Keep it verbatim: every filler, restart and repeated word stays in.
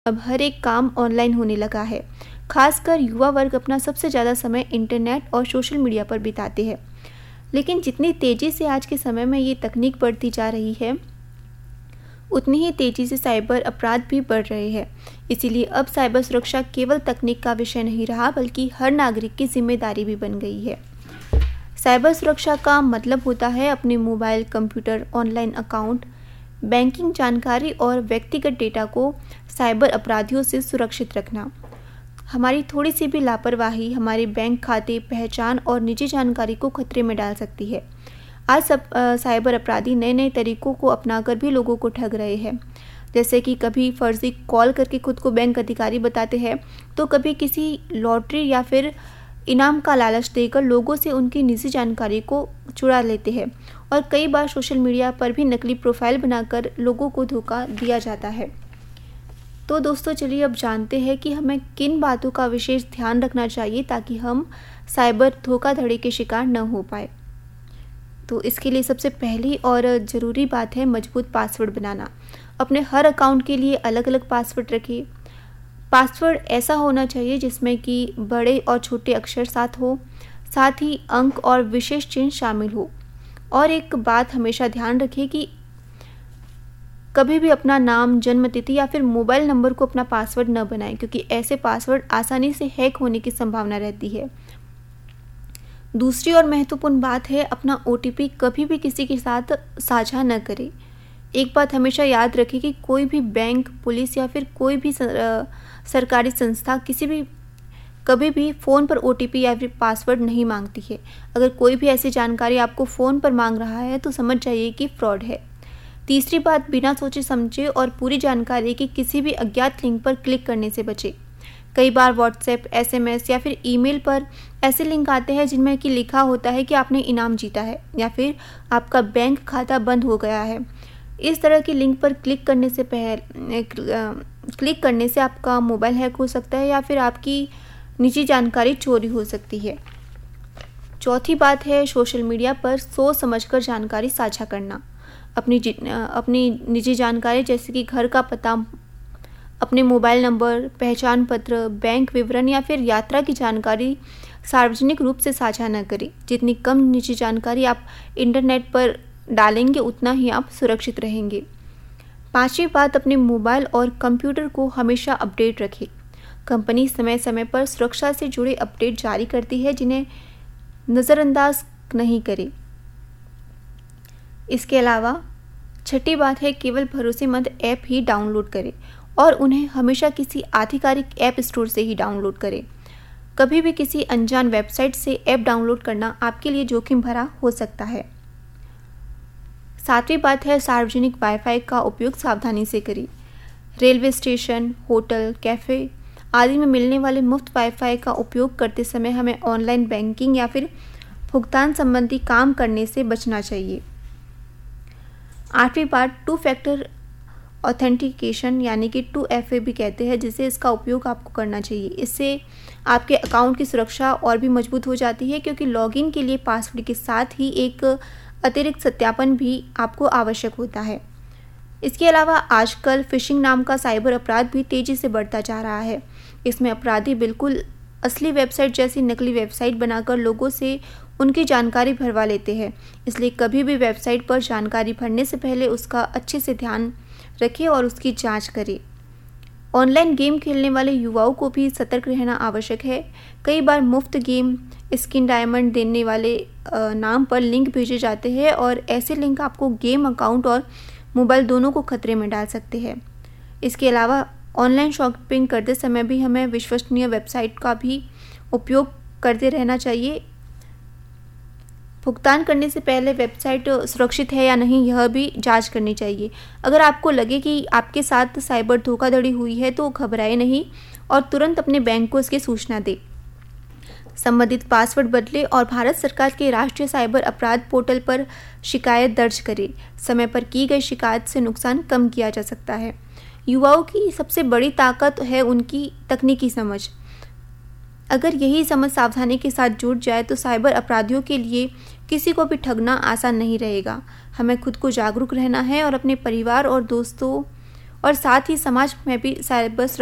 अब हर एक काम ऑनलाइन होने लगा है। खासकर युवा वर्ग अपना सबसे ज़्यादा समय इंटरनेट और सोशल मीडिया पर बिताते हैं। लेकिन जितनी तेज़ी से आज के समय में ये तकनीक बढ़ती जा रही है, उतनी ही तेज़ी से साइबर अपराध भी बढ़ रहे हैं। इसीलिए अब साइबर सुरक्षा केवल तकनीक का विषय नहीं रहा, बल्कि हर नागरिक की जिम्मेदारी भी बन गई है। साइबर सुरक्षा का मतलब होता है अपने mobile, computer, online account, banking जानकारी और व्यक्तिगत डेटा को साइबर अपराधियों से सुरक्षित रखना। हमारी थोड़ी सी भी लापरवाही हमारे बैंक खाते, पहचान और निजी जानकारी को खतरे में डाल सकती है। आज सब आ, साइबर अपराधी नए नए तरीकों को अपनाकर भी लोगों को ठग रहे हैं। जैसे कि कभी फर्जी कॉल करके खुद को बैंक अधिकारी बताते हैं, तो कभी किसी लॉटरी या फिर इनाम का लालच देकर लोगों से उनकी निजी जानकारी को चुरा लेते हैं। और कई बार सोशल मीडिया पर भी नकली प्रोफाइल बनाकर लोगों को धोखा दिया जाता है। तो दोस्तों, चलिए अब जानते हैं कि हमें किन बातों का विशेष ध्यान रखना चाहिए ताकि हम साइबर धोखाधड़ी के शिकार न हो पाए। तो इसके लिए सबसे पहली और ज़रूरी बात है मजबूत पासवर्ड बनाना। अपने हर अकाउंट के लिए अलग अलग पासवर्ड रखिए। पासवर्ड ऐसा होना चाहिए जिसमें कि बड़े और छोटे अक्षर साथ हो, साथ ही अंक और विशेष चिन्ह शामिल हो। और एक बात हमेशा ध्यान रखिए कि कभी भी अपना नाम, जन्म तिथि या फिर मोबाइल नंबर को अपना पासवर्ड न बनाएं, क्योंकि ऐसे पासवर्ड आसानी से हैक होने की संभावना रहती है। दूसरी और महत्वपूर्ण बात है अपना ओ टी पी कभी भी किसी के साथ साझा न करें। एक बात हमेशा याद रखें कि कोई भी बैंक, पुलिस या फिर कोई भी सर, सरकारी संस्था किसी भी कभी भी फ़ोन पर ओ टी पी या फिर पासवर्ड नहीं मांगती है। अगर कोई भी ऐसी जानकारी आपको फ़ोन पर मांग रहा है तो समझ जाइए कि फ्रॉड है। तीसरी बात, बिना सोचे समझे और पूरी जानकारी की किसी भी अज्ञात लिंक पर क्लिक करने से बचें। कई बार व्हाट्सएप, एस एम एस या फिर ईमेल पर ऐसे लिंक आते हैं जिनमें कि लिखा होता है कि आपने इनाम जीता है या फिर आपका बैंक खाता बंद हो गया है। इस तरह की लिंक पर क्लिक करने से पहले क्लिक करने से आपका मोबाइल हैक हो सकता है या फिर आपकी निजी जानकारी चोरी हो सकती है। चौथी बात है सोशल मीडिया पर सोच समझकर जानकारी साझा करना। अपनी अपनी निजी जानकारी जैसे कि घर का पता, अपने मोबाइल नंबर, पहचान पत्र, बैंक विवरण या फिर यात्रा की जानकारी सार्वजनिक रूप से साझा न करें। जितनी कम निजी जानकारी आप इंटरनेट पर डालेंगे उतना ही आप सुरक्षित रहेंगे। पांचवी बात, अपने मोबाइल और कंप्यूटर को हमेशा अपडेट रखें। कंपनी समय समय पर सुरक्षा से जुड़े अपडेट जारी करती है, जिन्हें नज़रअंदाज नहीं करें। इसके अलावा छठी बात है केवल भरोसेमंद ऐप ही डाउनलोड करें और उन्हें हमेशा किसी आधिकारिक ऐप स्टोर से ही डाउनलोड करें। कभी भी किसी अनजान वेबसाइट से ऐप डाउनलोड करना आपके लिए जोखिम भरा हो सकता है। सातवीं बात है सार्वजनिक वाईफाई का उपयोग सावधानी से करें। रेलवे स्टेशन, होटल, कैफ़े आदि में मिलने वाले मुफ्त वाईफाई का उपयोग करते समय हमें ऑनलाइन बैंकिंग या फिर भुगतान संबंधी काम करने से बचना चाहिए। आठवीं बात, टू फैक्टर ऑथेंटिकेशन यानी कि टू एफ ए भी कहते हैं, जिसे इसका उपयोग आपको करना चाहिए। इससे आपके अकाउंट की सुरक्षा और भी मजबूत हो जाती है, क्योंकि लॉगिन के लिए पासवर्ड के साथ ही एक अतिरिक्त सत्यापन भी आपको आवश्यक होता है। इसके अलावा आजकल फिशिंग नाम का साइबर अपराध भी तेज़ी से बढ़ता जा रहा है। इसमें अपराधी बिल्कुल असली वेबसाइट जैसी नकली वेबसाइट बनाकर लोगों से उनकी जानकारी भरवा लेते हैं। इसलिए कभी भी वेबसाइट पर जानकारी भरने से पहले उसका अच्छे से ध्यान रखें और उसकी जांच करें। ऑनलाइन गेम खेलने वाले युवाओं को भी सतर्क रहना आवश्यक है। कई बार मुफ्त गेम, स्किन डायमंड देने वाले नाम पर लिंक भेजे जाते हैं और ऐसे लिंक आपको गेम अकाउंट और मोबाइल दोनों को खतरे में डाल सकते हैं। इसके अलावा ऑनलाइन शॉपिंग करते समय भी हमें विश्वसनीय वेबसाइट का भी उपयोग करते रहना चाहिए। भुगतान करने से पहले वेबसाइट सुरक्षित है या नहीं यह भी जांच करनी चाहिए। अगर आपको लगे कि आपके साथ साइबर धोखाधड़ी हुई है तो घबराए नहीं और तुरंत अपने बैंक को इसकी सूचना दें। संबंधित पासवर्ड बदलें और भारत सरकार के राष्ट्रीय साइबर अपराध पोर्टल पर शिकायत दर्ज करें। समय पर की गई शिकायत से नुकसान कम किया जा सकता है। युवाओं की सबसे बड़ी ताकत है उनकी तकनीकी समझ। अगर यही समझ सावधानी के साथ जुड़ जाए तो साइबर अपराधियों के लिए किसी को भी ठगना आसान नहीं रहेगा। हमें खुद को जागरूक रहना है और अपने परिवार और दोस्तों और साथ ही समाज में भी साइबर